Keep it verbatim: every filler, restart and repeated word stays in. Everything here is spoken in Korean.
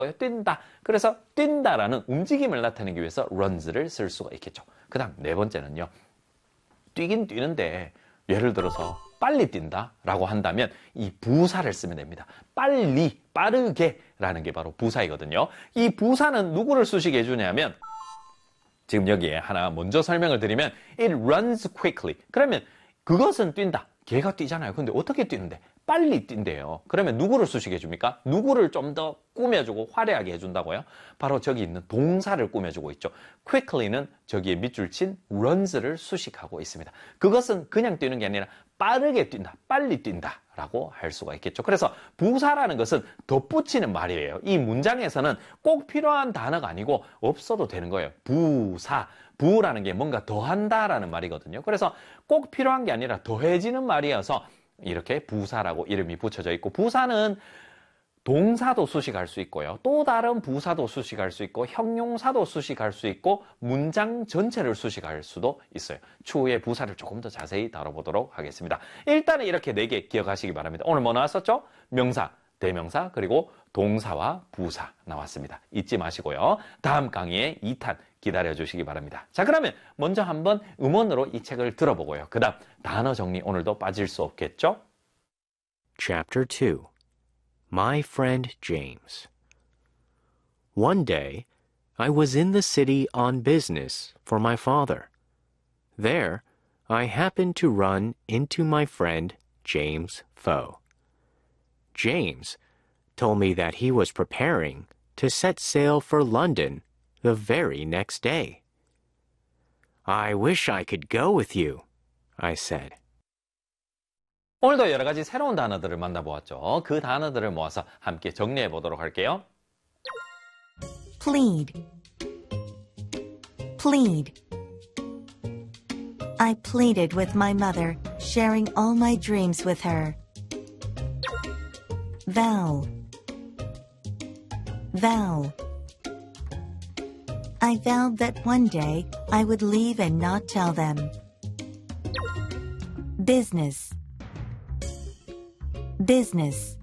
뛴다. 그래서 뛴다라는 움직임을 나타내기 위해서 runs를 쓸 수가 있겠죠. 그 다음 네 번째는요. 뛰긴 뛰는데 예를 들어서 빨리 뛴다 라고 한다면 이 부사를 쓰면 됩니다. 빨리, 빠르게 라는 게 바로 부사이거든요. 이 부사는 누구를 수식해 주냐면 지금 여기에 하나 먼저 설명을 드리면 it runs quickly. 그러면 그것은 뛴다. 걔가 뛰잖아요. 근데 어떻게 뛰는데? 빨리 뛴대요. 그러면 누구를 수식해 줍니까? 누구를 좀 더 꾸며주고 화려하게 해준다고요? 바로 저기 있는 동사를 꾸며주고 있죠. quickly는 저기에 밑줄 친 runs를 수식하고 있습니다. 그것은 그냥 뛰는 게 아니라 빠르게 뛴다, 빨리 뛴다 라고 할 수가 있겠죠. 그래서 부사라는 것은 덧붙이는 말이에요. 이 문장에서는 꼭 필요한 단어가 아니고 없어도 되는 거예요. 부사, 부라는 게 뭔가 더한다라는 말이거든요. 그래서 꼭 필요한 게 아니라 더해지는 말이어서 이렇게 부사라고 이름이 붙여져 있고, 부사는 동사도 수식할 수 있고요. 또 다른 부사도 수식할 수 있고, 형용사도 수식할 수 있고, 문장 전체를 수식할 수도 있어요. 추후에 부사를 조금 더 자세히 다뤄보도록 하겠습니다. 일단은 이렇게 네 개 기억하시기 바랍니다. 오늘 뭐 나왔었죠? 명사, 대명사, 그리고 동사와 부사 나왔습니다. 잊지 마시고요. 다음 강의에 이 탄 기다려주시기 바랍니다. 자, 그러면 먼저 한번 음원으로 이 책을 들어보고요. 그 다음 단어 정리 오늘도 빠질 수 없겠죠? Chapter two. My friend James. One day, I was in the city on business for my father. There, I happened to run into my friend James Foe. James told me that he was preparing to set sail for London the very next day. I wish I could go with you, I said. 오늘도 여러 가지 새로운 단어들을 만나보았죠. 그 단어들을 모아서 함께 정리해 보도록 할게요. Plead. Plead. I pleaded with my mother, sharing all my dreams with her. Vow. Vow. I vowed that one day I would leave and not tell them. Business. Business.